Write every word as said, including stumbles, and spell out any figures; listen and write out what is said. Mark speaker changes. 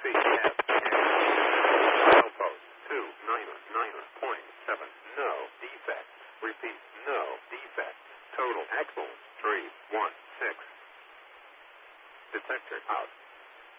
Speaker 1: feet. Yes. Yes. Post. two, niner, niner point seven. No defect. Repeat. No defect. Total. Excellent. three, one, six. Detector out.